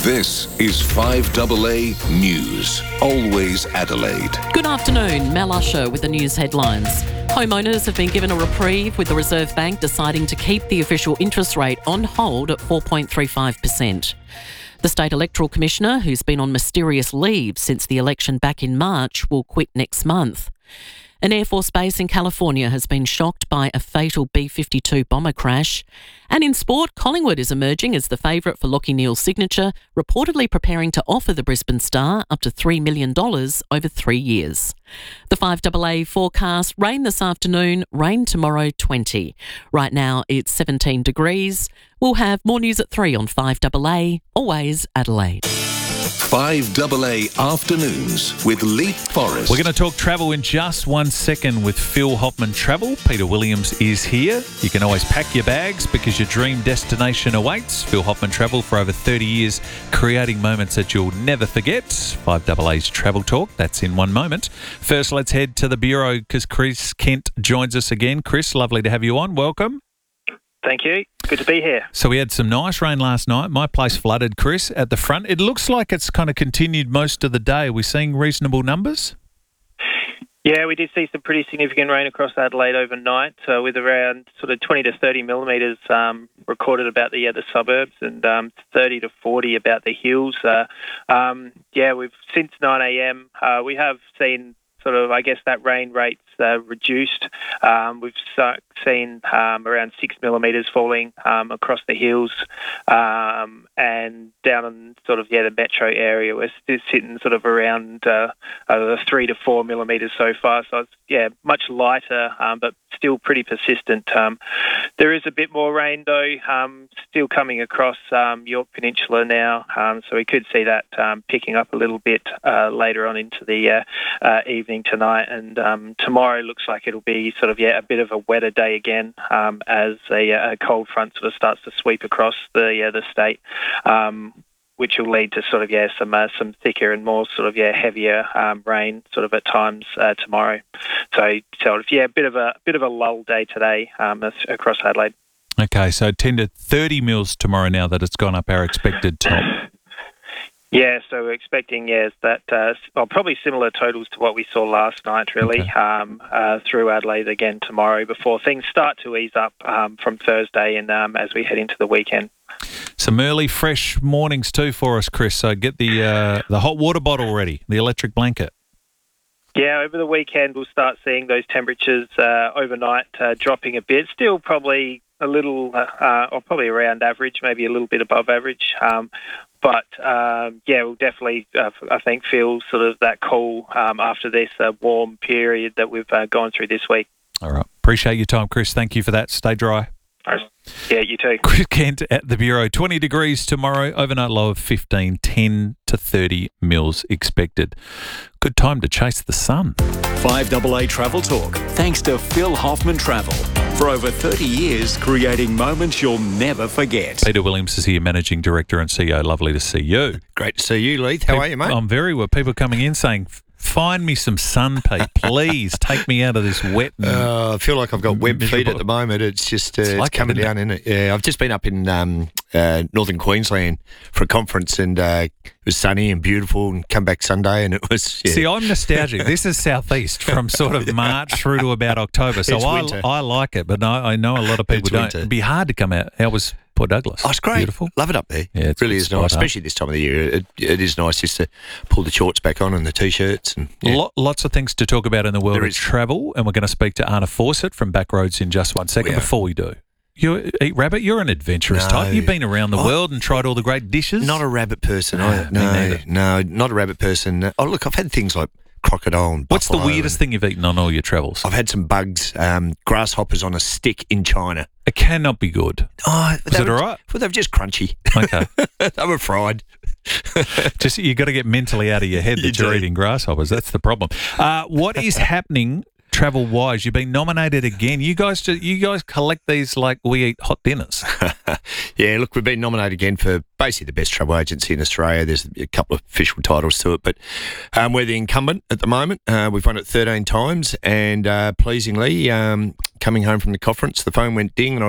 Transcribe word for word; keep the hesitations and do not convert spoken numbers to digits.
This is five A A News. Always Adelaide. Good afternoon, Mel Usher with the news headlines. Homeowners have been given a reprieve with the Reserve Bank deciding to keep the official interest rate on hold at four point three five percent. The State Electoral Commissioner, who's been on mysterious leave since the election back in March, will quit next month. An Air Force base in California has been shocked by a fatal B fifty-two bomber crash. And in sport, Collingwood is emerging as the favourite for Lachie Neale's signature, reportedly preparing to offer the Brisbane Star up to three million dollars over three years. The five A A forecast: rain this afternoon, rain tomorrow twenty. Right now it's seventeen degrees. We'll have more news at three on five A A, always Adelaide. five A A Afternoons with Leap Forest. We're going to talk travel in just one second with Phil Hoffman Travel. Peter Williams is here. You can always pack your bags because your dream destination awaits. Phil Hoffman Travel, for over thirty years, creating moments that you'll never forget. five A A's Travel Talk, that's in one moment. First, let's head to the Bureau because Chris Kent joins us again. Chris, lovely to have you on. Welcome. Thank you. Good to be here. So we had some nice rain last night. My place flooded, Chris, at the front. It looks like it's kind of continued most of the day. Are we seeing reasonable numbers? Yeah, we did see some pretty significant rain across Adelaide overnight, uh, with around sort of twenty to thirty millimetres um, recorded about the, uh, the suburbs and um, thirty to forty about the hills. Uh, um, yeah, we've since nine a.m. Uh, we have seen sort of, I guess, that rain rate's uh, reduced. Um, we've so, seen um, around six millimetres falling um, across the hills um, and down in sort of, yeah, the metro area. We're still sitting sort of around uh, uh, three to four millimetres so far. So it's, yeah, much lighter, um, but still pretty persistent. Um, there is a bit more rain, though, um, still coming across um, York Peninsula now. Um, so we could see that um, picking up a little bit uh, later on into the uh, uh, evening tonight. And um, tomorrow looks like it'll be sort of, yeah, a bit of a wetter day again um, as a, a cold front sort of starts to sweep across the uh, the state, um, which will lead to sort of, yeah, some uh, some thicker and more sort of, yeah, heavier um, rain sort of at times uh, tomorrow. So, sort of, yeah, a bit of a bit of a lull day today um, across Adelaide. Okay, so ten to thirty mils tomorrow now that it's gone up our expected top. Yeah, so we're expecting, yes, that, uh, well, probably similar totals to what we saw last night, really, Okay. um, uh, through Adelaide again tomorrow before things start to ease up um, from Thursday and um, as we head into the weekend. Some early, fresh mornings too for us, Chris. So get the uh, the hot water bottle ready, the electric blanket. Yeah, over the weekend we'll start seeing those temperatures uh, overnight uh, dropping a bit. Still probably a little, uh, or probably around average, maybe a little bit above average. Um, but, um, yeah, we'll definitely, uh, I think, feel sort of that cool um, after this uh, warm period that we've uh, gone through this week. All right. Appreciate your time, Chris. Thank you for that. Stay dry. Yeah, you too. Chris Kent at the Bureau. twenty degrees tomorrow, overnight low of fifteen, ten to thirty mils expected. Good time to chase the sun. five A A Travel Talk, thanks to Phil Hoffman Travel. For over thirty years, creating moments you'll never forget. Peter Williams is here, Managing Director and C E O. Lovely to see you. Great to see you, Leith. How Pe- are you, mate? I'm very well. People coming in saying, find me some sun, Pete. Please take me out of this wet. And Uh, I feel like I've got web feet miserable. at the moment. It's just uh, It's it's, like that, coming isn't down, isn't it? Yeah, I've just been up in um, uh, northern Queensland for a conference, and uh, it was sunny and beautiful. And come back Sunday, and it was. Yeah. See, I'm nostalgic. This is southeast from sort of March through to about October. So It's I, winter. I like it, but I, I know a lot of people It's don't. winter. It'd be hard to come out. How was Port Douglas? Oh, it's great. Beautiful. Love it up there. Yeah, it's it really good is spot, nice, huh? especially this time of the year. It, it is nice just to pull the shorts back on and the t-shirts. And yeah. Lo- lots of things to talk about in the world There of is. travel, and we're going to speak to Anna Fawcett from Backroads in just one second. We are. Before we do, you eat rabbit. You're an adventurous No. type. You've been around the I- world and tried all the great dishes. Not a rabbit person. No, I, me no, neither. no, not a rabbit person. Oh, look, I've had things like crocodile and What's the buffalo weirdest and- thing you've eaten on all your travels? I've had some bugs, um, grasshoppers on a stick in China. It cannot be good. Oh, Was they it were- all right? Well, they were just crunchy. Okay. They were fried. Just you got to get mentally out of your head You that you're do. eating grasshoppers. That's the problem. Uh, what is happening travel wise? You've been nominated again. You guys, do, you guys collect these like we eat hot dinners. Yeah, look, we've been nominated again for basically the best travel agency in Australia. There's a couple of official titles to it, but um, we're the incumbent at the moment. Uh, we've won it thirteen times, and uh, pleasingly, um, coming home from the conference, the phone went ding, and I